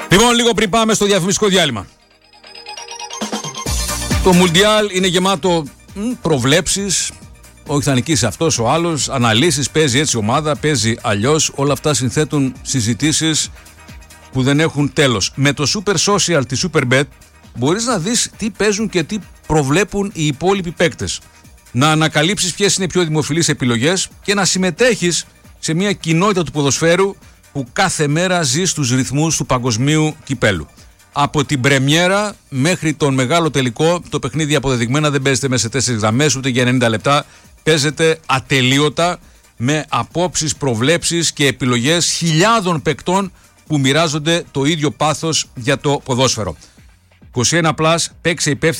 Λοιπόν, λίγο πριν πάμε στο διαφημιστικό διάλειμμα. Το Μουντιάλ είναι γεμάτο προβλέψεις. Όχι θα νικήσει αυτός ο άλλος, αναλύσεις, παίζει έτσι ομάδα, παίζει αλλιώς. Όλα αυτά συνθέτουν συζητήσεις που δεν έχουν τέλος. Με το Super Social τη Superbet μπορείς να δεις τι παίζουν και τι προβλέπουν οι υπόλοιποι παίκτες. Να ανακαλύψεις ποιες είναι οι πιο δημοφιλείς επιλογές και να συμμετέχεις σε μια κοινότητα του ποδοσφαίρου που κάθε μέρα ζει στους ρυθμούς του παγκοσμίου κυπέλου. Από την πρεμιέρα μέχρι τον μεγάλο τελικό, το παιχνίδι αποδεδειγμένα δεν παίζεται μέσα σε 4 γραμμές ούτε για 90 λεπτά. Παίζεται ατελείωτα με απόψεις, προβλέψεις και επιλογές χιλιάδων παικτών που μοιράζονται το ίδιο πάθος για το ποδόσφαιρο. 21+, παίξε υπεύθυνα.